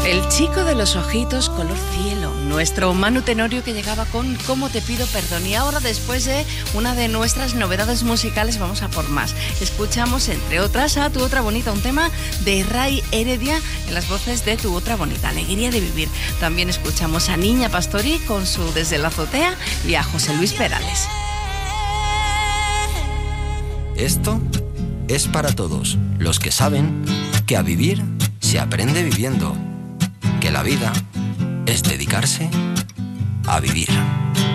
El chico de los ojitos color cielo, nuestro Manu Tenorio que llegaba con Cómo te pido perdón. Y ahora, después de una de nuestras novedades musicales, vamos a por más. Escuchamos, entre otras, a Tu Otra Bonita, un tema de Ray Heredia en las voces de Tu Otra Bonita, Alegría de Vivir. También escuchamos a Niña Pastori con su Desde la Azotea y a José Luis Perales. Esto es para todos los que saben que a vivir se aprende viviendo, que la vida es dedicarse a vivir.